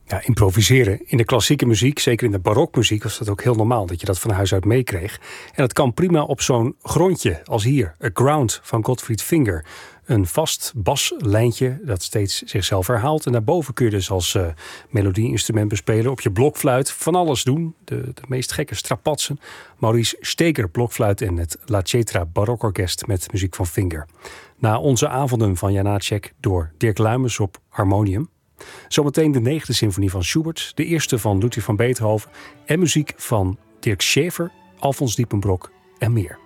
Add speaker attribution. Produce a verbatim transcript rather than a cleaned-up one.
Speaker 1: Ja, improviseren. In de klassieke muziek, zeker in de barokmuziek, was dat ook heel normaal dat je dat van huis uit meekreeg. En dat kan prima op zo'n grondje als hier, A Ground van Gottfried Finger. Een vast baslijntje dat steeds zichzelf herhaalt. En daarboven kun je dus als uh, melodieinstrument bespelen, op je blokfluit van alles doen. De, de meest gekke strapatsen. Maurice Steger blokfluit en het La Cetra Barokorkest met muziek van Finger. Na onze avonden van Janáček door Dirk Luimers op harmonium. Zometeen de negende symfonie van Schubert, de eerste van Ludwig van Beethoven en muziek van Dirk Schaefer, Alfons Diepenbrock en meer.